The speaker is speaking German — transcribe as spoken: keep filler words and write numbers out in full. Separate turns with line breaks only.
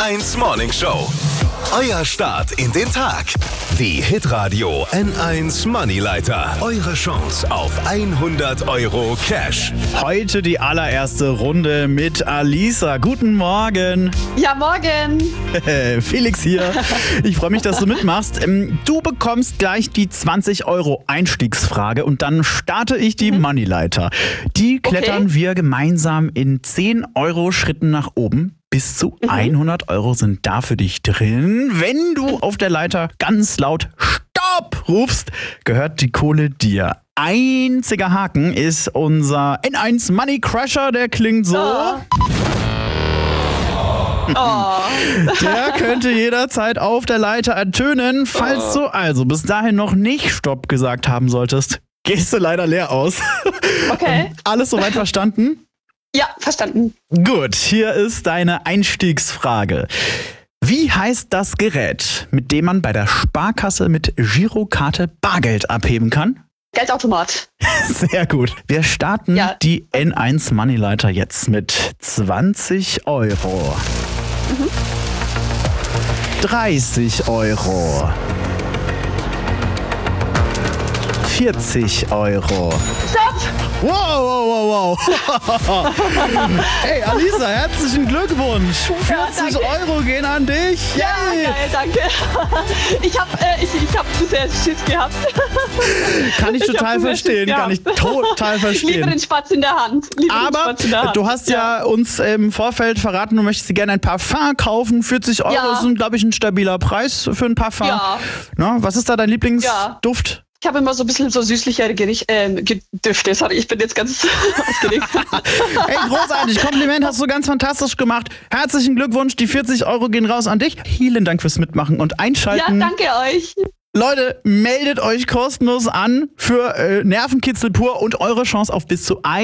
eins Morning Show. Euer Start in den Tag. Die Hitradio N eins Moneyleiter. Eure Chance auf hundert Euro Cash.
Heute die allererste Runde mit Alisa. Guten Morgen.
Ja, morgen.
Felix hier. Ich freue mich, dass du mitmachst. Du bekommst gleich die zwanzig Euro Einstiegsfrage und dann starte ich die mhm. Moneyleiter. Die klettern okay. wir gemeinsam in zehn Euro Schritten nach oben. Bis zu mhm. hundert Euro sind da für dich drin. Wenn du auf der Leiter ganz laut Stopp rufst, gehört die Kohle dir. Einziger Haken ist unser N eins Money Crusher, der klingt so.
Oh. Oh.
Der könnte jederzeit auf der Leiter ertönen. Falls du also bis dahin noch nicht Stopp gesagt haben solltest, gehst du leider leer aus.
Okay.
Alles soweit verstanden?
Ja, verstanden.
Gut, hier ist deine Einstiegsfrage. Wie heißt das Gerät, mit dem man bei der Sparkasse mit Girokarte Bargeld abheben kann?
Geldautomat.
Sehr gut. Wir starten ja. die N eins Moneyleiter jetzt mit zwanzig Euro. Mhm. dreißig Euro. vierzig Euro.
Stopp!
Wow, wow, wow, wow. Hey, Alisa, herzlichen Glückwunsch. vierzig
ja,
Euro gehen an dich.
Ja,
Yay.
geil, danke. Ich habe äh, ich, ich hab zu sehr Schiss gehabt.
Kann ich, ich total verstehen, kann ich total verstehen.
Lieber den Spatz in der Hand. Lieber
Aber
den in der Hand.
Du hast ja. ja uns im Vorfeld verraten, du möchtest dir gerne ein Parfum kaufen. vierzig Euro
ja.
ist, glaube ich, ein stabiler Preis für ein Parfum.
Ja.
Na, was ist da dein Lieblingsduft?
Ja. Ich habe immer so ein bisschen so süßlichere Gericht, ähm, Düfte. Sorry, ich bin jetzt ganz aufgeregt.
Hey, großartig. Kompliment, hast du ganz fantastisch gemacht. Herzlichen Glückwunsch. Die vierzig Euro gehen raus an dich. Vielen Dank fürs Mitmachen und Einschalten.
Ja, danke euch.
Leute, meldet euch kostenlos an für äh, Nervenkitzel pur und eure Chance auf bis zu